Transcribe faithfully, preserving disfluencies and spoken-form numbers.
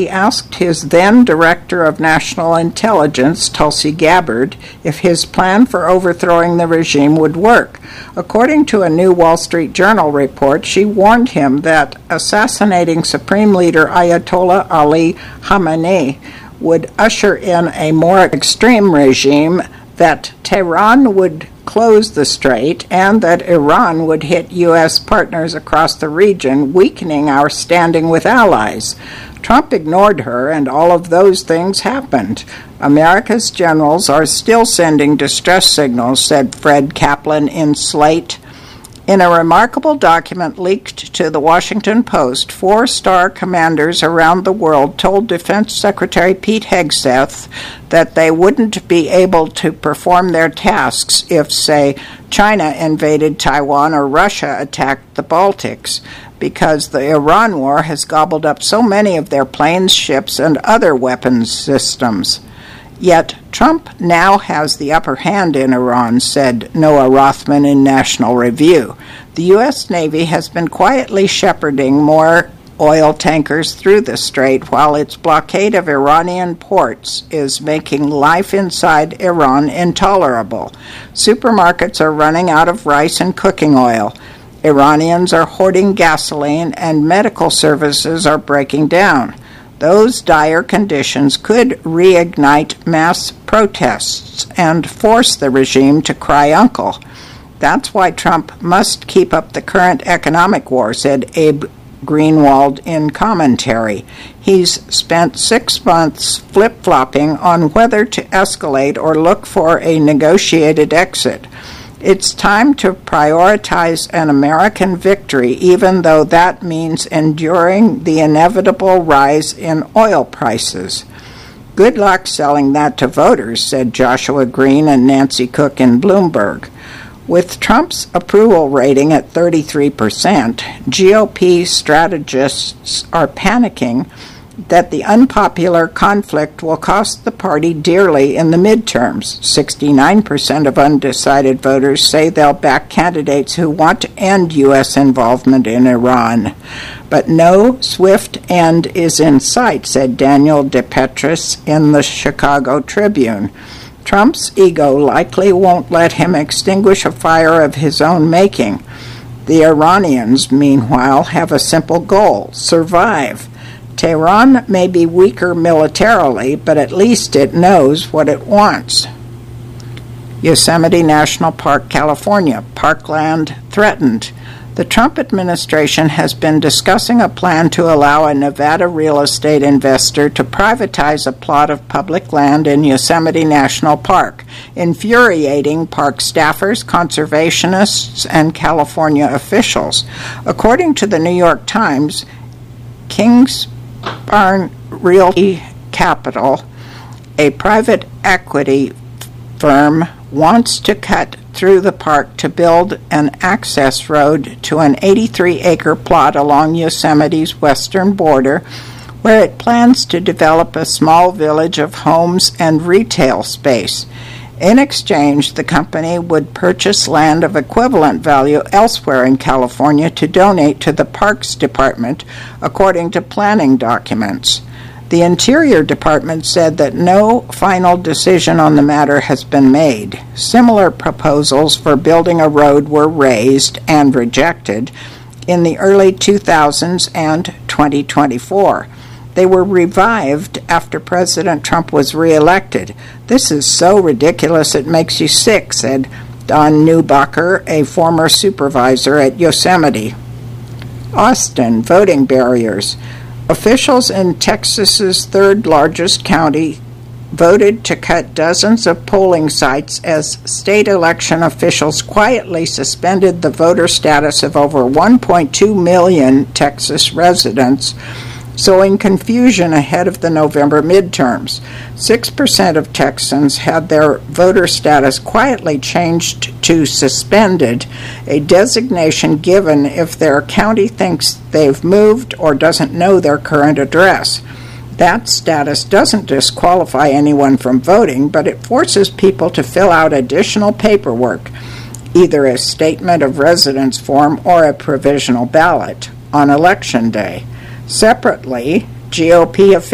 he asked his then Director of National Intelligence, Tulsi Gabbard, if his plan for overthrowing the regime would work. According to a new Wall Street Journal report, she warned him that assassinating Supreme Leader Ayatollah Ali Khamenei would usher in a more extreme regime, that Tehran would close the strait, and that Iran would hit U S partners across the region, weakening our standing with allies. Trump ignored her, and all of those things happened. America's generals are still sending distress signals, said Fred Kaplan in Slate. In a remarkable document leaked to the Washington Post, four-star commanders around the world told Defense Secretary Pete Hegseth that they wouldn't be able to perform their tasks if, say, China invaded Taiwan or Russia attacked the Baltics, because the Iran war has gobbled up so many of their planes, ships, and other weapons systems. Yet Trump now has the upper hand in Iran, said Noah Rothman in National Review. The U S Navy has been quietly shepherding more oil tankers through the strait, while its blockade of Iranian ports is making life inside Iran intolerable. Supermarkets are running out of rice and cooking oil. Iranians are hoarding gasoline, and medical services are breaking down. Those dire conditions could reignite mass protests and force the regime to cry uncle. That's why Trump must keep up the current economic war, said Abe Greenwald in commentary. He's spent six months flip-flopping on whether to escalate or look for a negotiated exit. It's time to prioritize an American victory, even though that means enduring the inevitable rise in oil prices. Good luck selling that to voters, said Joshua Green and Nancy Cook in Bloomberg. With Trump's approval rating at thirty-three percent, G O P strategists are panicking that the unpopular conflict will cost the party dearly in the midterms. sixty-nine percent of undecided voters say they'll back candidates who want to end U S involvement in Iran. But no swift end is in sight, said Daniel DePetris in the Chicago Tribune. Trump's ego likely won't let him extinguish a fire of his own making. The Iranians, meanwhile, have a simple goal: survive. Tehran may be weaker militarily, but at least it knows what it wants. Yosemite National Park, California. Parkland threatened. The Trump administration has been discussing a plan to allow a Nevada real estate investor to privatize a plot of public land in Yosemite National Park, infuriating park staffers, conservationists, and California officials. According to the New York Times, Kings Barn Realty Capital, a private equity firm, wants to cut through the park to build an access road to an eighty-three acre plot along Yosemite's western border, where it plans to develop a small village of homes and retail space. In exchange, the company would purchase land of equivalent value elsewhere in California to donate to the Parks Department, according to planning documents. The Interior Department said that no final decision on the matter has been made. Similar proposals for building a road were raised and rejected in the early two thousands and twenty twenty-four. They were revived after President Trump was reelected. This is so ridiculous it makes you sick, said Don Neubacher, a former supervisor at Yosemite. Austin, voting barriers. Officials in Texas's third-largest county voted to cut dozens of polling sites as state election officials quietly suspended the voter status of over one point two million Texas residents, sowing confusion ahead of the November midterms. Six percent of Texans had their voter status quietly changed to suspended, a designation given if their county thinks they've moved or doesn't know their current address. That status doesn't disqualify anyone from voting, but it forces people to fill out additional paperwork, either a statement of residence form or a provisional ballot, on Election Day. Separately, G O P officials